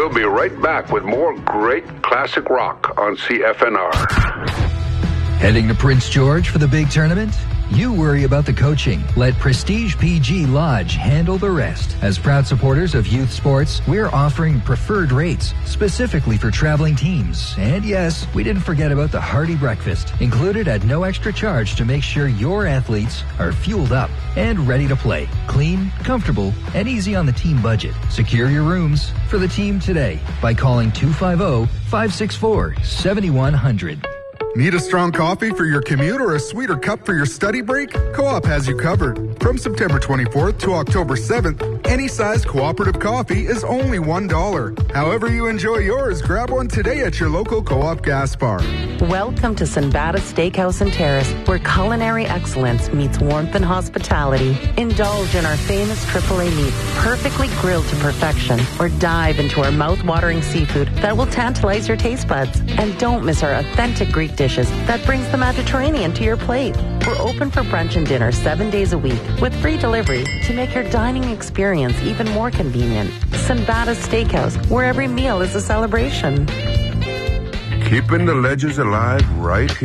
We'll be right back with more great classic rock on CFNR. Heading to Prince George for the big tournament? You worry about the coaching. Let Prestige PG Lodge handle the rest. As proud supporters of youth sports, we're offering preferred rates specifically for traveling teams. And yes, we didn't forget about the hearty breakfast, included at no extra charge to make sure your athletes are fueled up and ready to play. Clean, comfortable, and easy on the team budget. Secure your rooms for the team today by calling 250-564-7100. Need a strong coffee for your commute or a sweeter cup for your study break? Co-op has you covered. From September 24th to October 7th, any size cooperative coffee is only $1. However you enjoy yours, grab one today at your local Co-op gas bar. Welcome to Sinbada Steakhouse and Terrace, where culinary excellence meets warmth and hospitality. Indulge in our famous AAA meats, perfectly grilled to perfection, or dive into our mouth-watering seafood that will tantalize your taste buds. And don't miss our authentic Greek dishes that brings the Mediterranean to your plate. We're open for brunch and dinner 7 days a week with free delivery to make your dining experience even more convenient. Sinbada Steakhouse, where every meal is a celebration. Keeping the legends alive right here.